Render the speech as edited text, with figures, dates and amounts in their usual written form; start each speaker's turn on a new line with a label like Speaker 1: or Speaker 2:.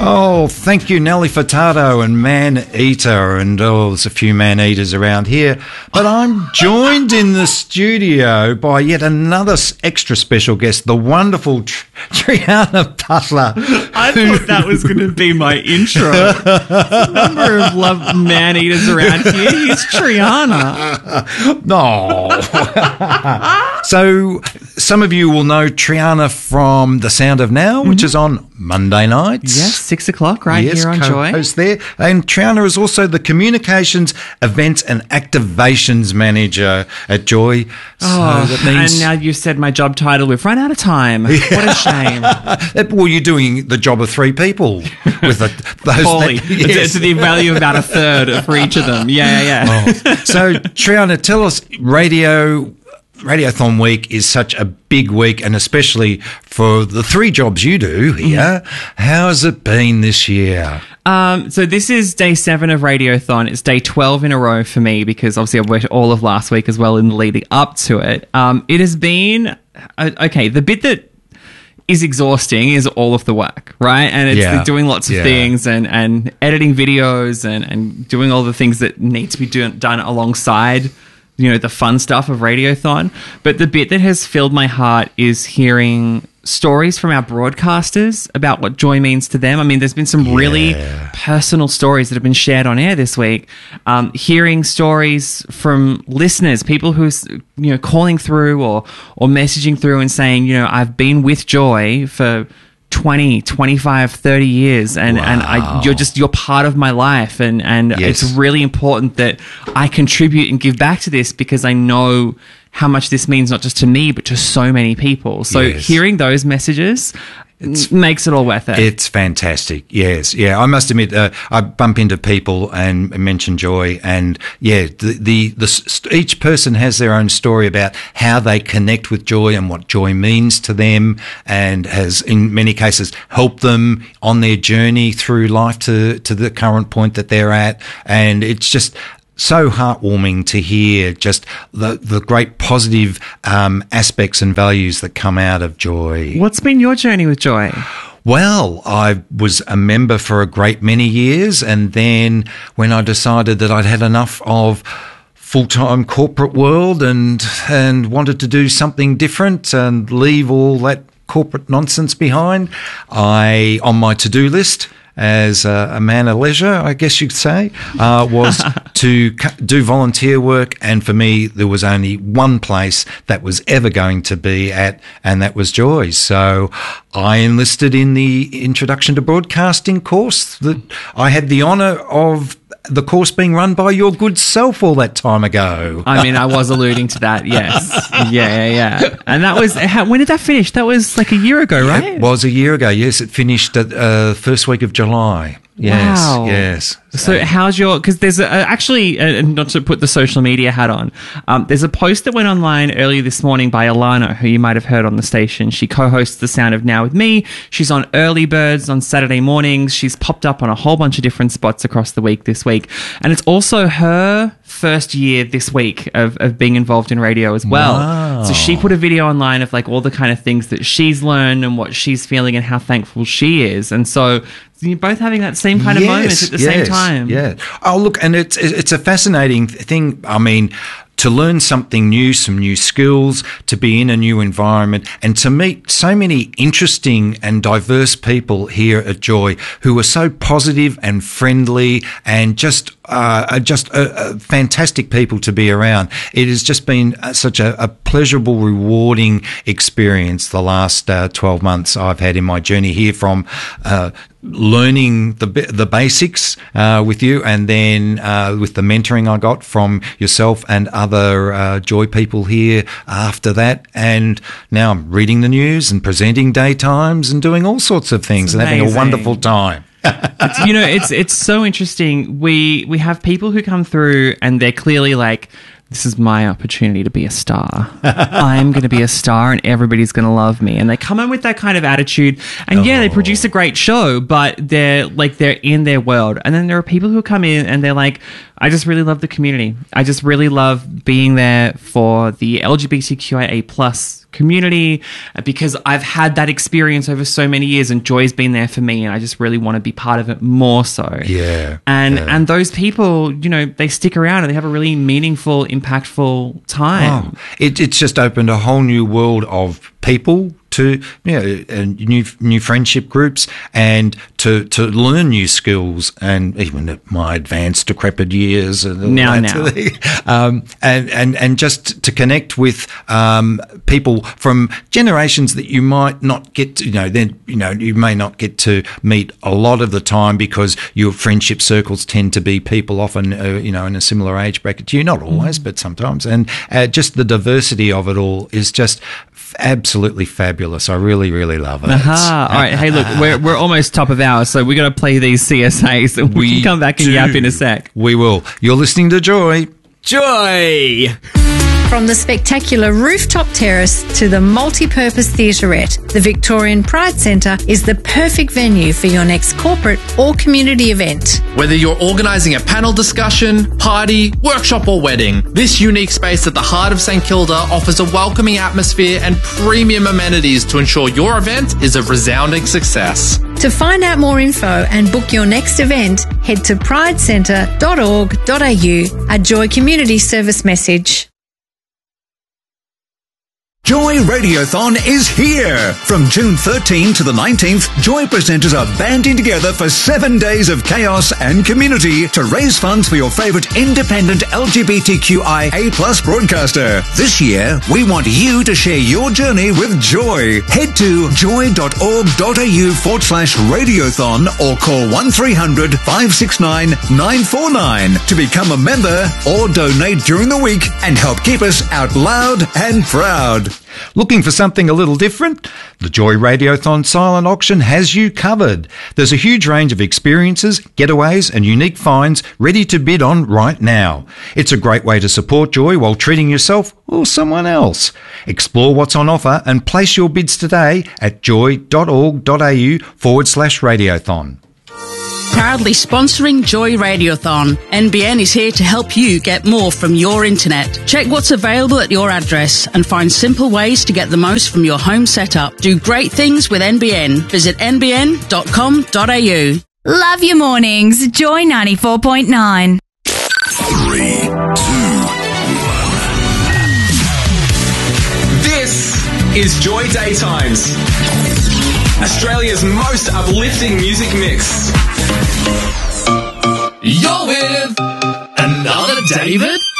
Speaker 1: Oh, thank you, Nelly Furtado and Man Eater. And, there's a few Man Eaters around here. But I'm joined in the studio by yet another extra special guest, the wonderful Triana Butler.
Speaker 2: I thought that was going to be my intro. Number of Man Eaters around here. He's Triana.
Speaker 1: No. So, some of you will know Triana from The Sound of Now, which is on Monday nights.
Speaker 2: Yes, 6 o'clock here on Joy.
Speaker 1: Co-host there. And Triana is also the Communications, Events and Activations Manager at Joy. So that means...
Speaker 2: And now you've said my job title. We've run out of time. What a shame.
Speaker 1: Well, you're doing the job of three people with those.
Speaker 2: Poorly.
Speaker 1: Yes.
Speaker 2: To the value of about a third for each of them. Yeah.
Speaker 1: Oh. So, Triana, tell us, Radiothon Week is such a big week, and especially for the three jobs you do here. How's it been this year?
Speaker 2: So this is day 7 of Radiothon. It's day 12 in a row for me because obviously I've worked all of last week as well in the leading up to it. It has been, okay, the bit that is exhausting is all of the work, right? And it's doing lots of things and editing videos and doing all the things that need to be done alongside, the fun stuff of Radiothon. But the bit that has filled my heart is hearing stories from our broadcasters about what joy means to them. I mean, there's been some really personal stories that have been shared on air this week. Hearing stories from listeners, people who's, calling through or messaging through and saying, I've been with Joy for 20, 25, 30 years and you're part of my life and it's really important that I contribute and give back to this because I know how much this means not just to me but to so many people. So hearing those messages makes it all worth it.
Speaker 1: It's fantastic. Yes. Yeah. I must admit, I bump into people and mention joy, and each person has their own story about how they connect with joy and what joy means to them, and has in many cases helped them on their journey through life to the current point that they're at. And it's just so heartwarming to hear just the great positive aspects and values that come out of joy.
Speaker 2: What's been your journey with joy?
Speaker 1: Well, I was a member for a great many years, and then when I decided that I'd had enough of full-time corporate world and wanted to do something different and leave all that corporate nonsense behind, on my to-do list as a man of leisure, I guess you'd say, was to do volunteer work. And for me, there was only one place that was ever going to be at, and that was Joy. So I enlisted in the Introduction to Broadcasting course that I had the honour of the course being run by your good self all that time ago.
Speaker 2: I mean, I was alluding to that, yes. Yeah. And that was, when did that finish? That was like a year ago, right?
Speaker 1: It was a year ago, yes. It finished at first week of July. Yes,
Speaker 2: wow.
Speaker 1: Yes.
Speaker 2: So how's because there's actually, not to put the social media hat on, there's a post that went online earlier this morning by Alana, who you might have heard on the station. She co-hosts The Sound of Now with me. She's on Early Birds on Saturday mornings. She's popped up on a whole bunch of different spots across the week this week. And it's also her first year this week of being involved in radio as well.
Speaker 1: Wow.
Speaker 2: So she put a video online of like all the kind of things that she's learned and what she's feeling and how thankful she is. And so you're both having that same kind of moment at the same time.
Speaker 1: Yeah. Oh, look, and it's a fascinating thing. I mean, to learn something new, some new skills, to be in a new environment, and to meet so many interesting and diverse people here at Joy who are so positive and friendly and just fantastic people to be around. It has just been such a pleasurable, rewarding experience the last 12 months I've had in my journey here, from learning the basics with you, and then with the mentoring I got from yourself and other Joy people here after that. And now I'm reading the news and presenting daytimes and doing all sorts of things and having a wonderful time.
Speaker 2: It's so interesting. We have people who come through and they're clearly like, this is my opportunity to be a star. I'm going to be a star and everybody's going to love me. And they come in with that kind of attitude. And they produce a great show, but they're in their world. And then there are people who come in and they're like, I just really love the community. I just really love being there for the LGBTQIA+ community, because I've had that experience over so many years, and Joy's been there for me, and I just really want to be part of it more so.
Speaker 1: Yeah.
Speaker 2: And those people, you know, they stick around and they have a really meaningful, impactful time.
Speaker 1: Oh, it's just opened a whole new world of people to, you know, new friendship groups, and to learn new skills, and even at my advanced decrepit years and just to connect with people from generations that you might not get to, you may not get to meet a lot of the time, because your friendship circles tend to be people often in a similar age bracket to you, not always, but sometimes, and just the diversity of it all is just absolutely fabulous. I really, really love it.
Speaker 2: All right. Hey, look, we're almost top of hour, so we're going to play these CSAs, and we can come back and yap in a sec.
Speaker 1: We will. You're listening to Joy.
Speaker 2: Joy!
Speaker 3: From the spectacular rooftop terrace to the multi-purpose theatrette, the Victorian Pride Centre is the perfect venue for your next corporate or community event.
Speaker 4: Whether you're organising a panel discussion, party, workshop or wedding, this unique space at the heart of St Kilda offers a welcoming atmosphere and premium amenities to ensure your event is a resounding success.
Speaker 3: To find out more info and book your next event, head to pridecentre.org.au, a Joy Community Service message.
Speaker 5: Joy Radiothon is here! From June 13 to the 19th, Joy presenters are banding together for 7 days of chaos and community to raise funds for your favourite independent LGBTQIA+ broadcaster. This year, we want you to share your journey with Joy. Head to joy.org.au/radiothon or call 1300 569 949 to become a member or donate during the week and help keep us out loud and proud.
Speaker 1: Looking for something a little different? The Joy Radiothon Silent Auction has you covered. There's a huge range of experiences, getaways and unique finds ready to bid on right now. It's a great way to support Joy while treating yourself or someone else. Explore what's on offer and place your bids today at joy.org.au/radiothon.
Speaker 6: Proudly sponsoring Joy Radiothon, NBN is here to help you get more from your internet. Check what's available at your address and find simple ways to get the most from your home setup. Do great things with NBN. Visit nbn.com.au.
Speaker 7: Love your mornings. Joy 94.9.
Speaker 5: 3, 2, 1.
Speaker 8: This is Joy Daytimes, Australia's most uplifting music mix. You're with another David